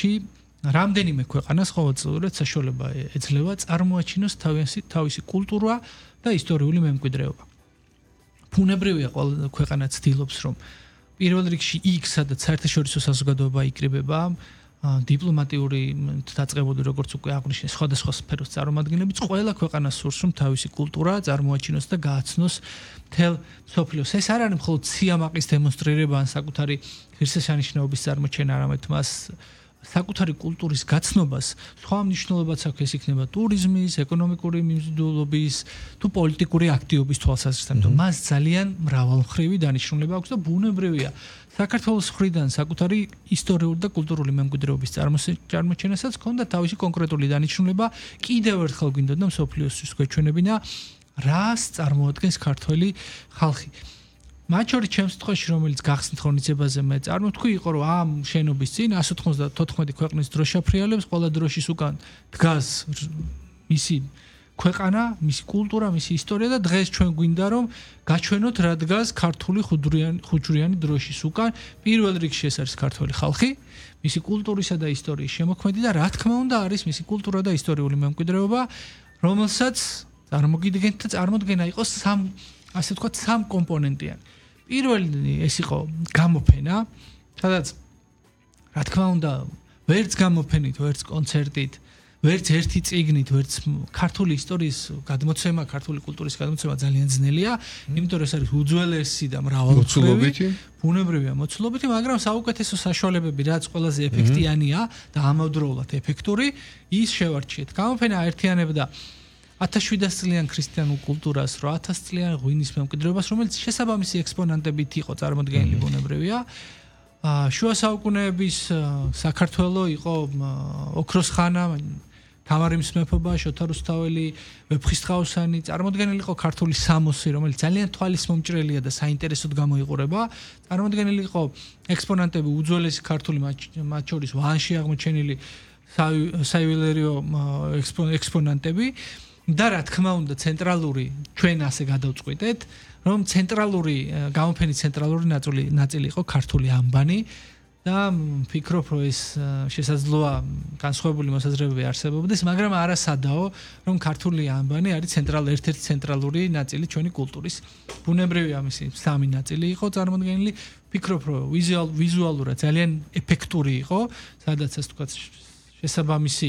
მსოფლიოში რამდენიმე ქვეყანას ყოველწლიურად საშუალება ეძლევა წარმოაჩინოს თავისი კულტურა და ისტორიული მემკვიდრეობა. ბუნებრივია ყველა ქვეყანა ცდილობს რომ პირველ რიგში იქ სადაც საერთაშორისო საზოგადოება იკრიბება დიპლომატიური დაწყებები როგორც უკვე აღნიშნე სხვადასხვა სფეროს წარმომადგენლები ყველა ქვეყანას სურს რომ თავისი კულტურა წარმოაჩინოს და გააცნოს მთელ მსოფლიოს. ეს არ არის მხოლოდ სიამაყის დემონსტრირება ან საკუთარი ღირსშესანიშნაობის წარმოჩენა, არამედ მას საკუთარი კულტურის გაცნობას სხვა მნიშვნელობაც აქვს, ეს იქნება ტურიზმის, ეკონომიკური მიმზიდველობის თუ პოლიტიკური აქტივობის თვალსაზრისით. მას ძალიან მრავალმხრივი დანიშნულება აქვს და ბუნებრივია საქართველოს მხრიდან საკუთარი ისტორიული და კულტურული მემკვიდრეობის წარმოჩენასაც ჰქონდა თავისი კონკრეტული დანიშნულება. კიდევ ერთხელ გვინდოდა მსოფლიოსთვის გვეჩვენებინა რას წარმოადგენს ქართველი ხალხი. მათ შორის ჩემს შემთხვევაში რომელიც გახსნით ხონიცებაზე მე წარმოვთქვი იყო რომ ამ შენობის წინ 194 ქვეყნის დროშაფრიალებს ყველა დროშის უკან დგას მისი ქვეყანა, მისი კულტურა, მისი ისტორია და დღეს ჩვენ გვინდა რომ გაჩვენოთ რა დგას ქართული ხუჭვრიანი დროშის უკან. პირველ რიგში ეს არის ქართველი ხალხი, მისი კულტურისა და ისტორიის შემოქმედი და რა თქმა უნდა არის მისი კულტურა და ისტორიული მემკვიდრეობა, რომელსაც წარმოდგენა იყო სამ კომპონენტიანი. პირველი ეს იყო გამოფენა, სადაც რა თქმა უნდა ვერც გამოფენით, ვერც კონცერტით, ვერც ერთი წიგნით, ვერც ქართული ისტორიის გადმოცემა, ქართული კულტურის გადმოცემა ძალიან ძნელია, იმიტომ რომ ეს არის უძველესი და მრავალმხრივი, ბუნებრივია მოცულობითი, მაგრამ საუკეთესო საშუალებები, რაც ყველაზე ეფექტიანია და ამავდროულად ეფექტური, ის შევარჩიეთ. გამოფენა აერთიანებდა 1700 წლიან ქრისტიანულ კულტურას, 800 წლიან ღვინის მემკვიდრეობას, რომელიც შესაბამისი ექსპონანტებით იყო წარმოდგენილი ბუნებრივია. შუა საუკუნეების საქართველო იყო ოქროს ხანა, თამარიმის მეფობა, შოთა რუსთაველი, ვეფხისტყაოსანი, წარმოდგენილი იყო ქართული სამოსი, რომელიც ძალიან თვალისმომჭრელია და საინტერესოდ გამოიყურება. წარმოდგენილი იყო ექსპონანტები უძველესი ქართული მათ შორის ვანში აღმოჩენილი საიუველირო ექსპონანტები. და რა თქმა უნდა ცენტრალური ჩვენ ასე გადავწყვიტეთ რომ ცენტრალური გამოფენის ცენტრალური ნაწილი იყო ქართული ამბანი და ვფიქრობ რომ ეს შესაძლოა განსხვავებული მოსაზრებები არსებობდეს, მაგრამ არასადაო რომ ქართული ამბანი არის ერთ-ერთი ცენტრალური ნაწილი ჩვენი კულტურის. ბუნებრივია მისი სამი ნაწილი იყო წარმოდგენილი. ვფიქრობ რომ ვიზუალურად ძალიან ეფექტური იყო, სადაც ასე თქვა შესაბამისი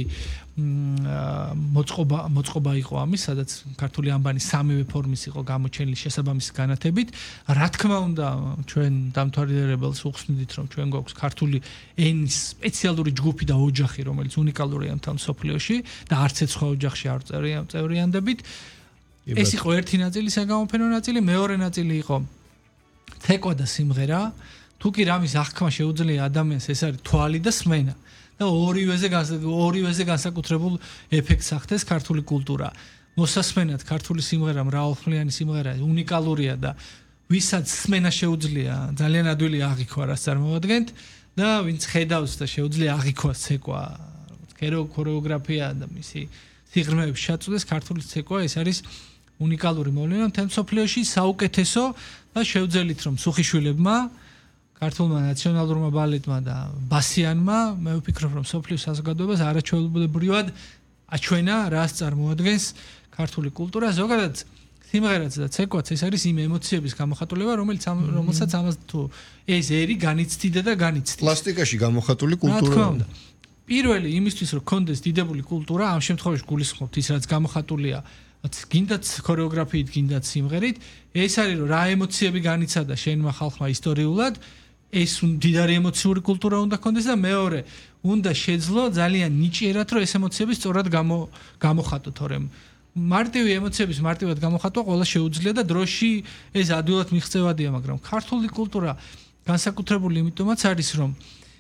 მოწყობა იყო ამის, სადაც ქართული ამბანი სამივე ფორმის იყო გამოჩენილი შესაბამისი განათებით. რა თქმა უნდა, ჩვენ დამთვალიერებელს უხსნიდით, რომ ჩვენ გვაქვს ქართული ენის სპეციალური ჯგუფი და ოჯახი, რომელიც უნიკალურია მთელ მსოფლიოში და არც ერთ სხვა ოჯახში არ წევრიანდებით. ეს იყო ერთი ნაწილი, საგამოფენო ნაწილი, მეორე ნაწილი იყო თეკვა და სიმღერა. თუ კი რამის აღქმა შეუძლია ადამიანს, ეს არის თვალი და სმენა. და ორივეზე განსაკუთრებულ ეფექტს ახდენს ქართული კულტურა. მოსასმენად ქართული სიმღერა, მრავალხმიანი სიმღერა, უნიკალურია და ვისაც სმენა შეუძლია, ძალიან ადვილი აღიქვა რას წარმოვადგენთ და ვინც ხედავს და შეუძლია აღიქვას ცეკვა, ქორეოგრაფია და მისი სიღრმეების ჩაწვდეს ქართული ცეკვა, ეს არის უნიკალური მოვლენა მთელ მსოფლიოში, საუკეთესო და შევძელით რომ სუხიშვილებმა ქართულმა ნაციონალურმა ბალეტმა და ბასიანმა მე ვფიქრობ რომ მსოფლიოს საზოგადოებას არაჩვეულებრივად აჩვენა რას წარმოადგენს ქართული კულტურა. ზოგადად სიმღერაც და ცეკვაც ეს არის იმ ემოციების გამოხატულება, რომელსაც ამას თუ ეს ერი განიცდიდა და განიცდის. პლასტიკაში გამოხატული კულტურა. პირველი იმისთვის რომ კონდეს დიდებული კულტურა, ამ შემთხვევაში გულისხმობთ ის რაც გამოხატულია გინდათ ქორეოგრაფიით, გინდათ სიმღერით, ეს არის რომ რა ემოციები განიცადა შენმა ხალხმა ისტორიულად, ეს დიდარი ემოციური კულტურა უნდა კონდეს და მეორე უნდა შეძლო ძალიან ნიჭიერად რომ ეს ემოციები სწორად გამოხატო, თორემ მარტივი ემოციების მარტივად გამოხატვა ყველა შეუძლია და დროში ეს ადვილად მიღწევადია, მაგრამ ქართული კულტურა განსაკუთრებული იმიტომაც არის რომ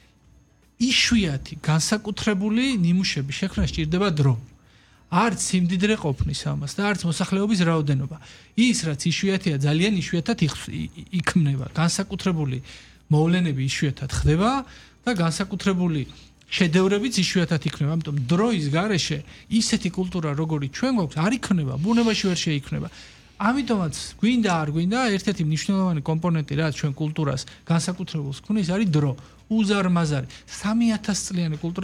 იშვიათი განსაკუთრებული ნიმუშები შექმნა სჭირდება დრო. არც სიმდიდრე ყოფნის ამას და არც მოსახლეობის რაოდენობა. ის რაც იშვიათია ძალიან იშვიათად იქმნება. განსაკუთრებული მოვლენები იშვიათად ხდება და განსაკუთრებული შედევრებიც იშვიათად იქნება. ამიტომ დროის გარეშე ისეთი კულტურა როგორი ჩვენ გვაქვს არ იქნება, ბუნებაში ვერ შეიქმნება. ამიტომაც გვინდა არ გვინდა ერთ-ერთი მნიშვნელოვანი კომპონენტი რაც ჩვენ კულტურას განსაკუთრებულს ქმნის არის დრო. უზარმაზარი 3000 წლიანი კულტურა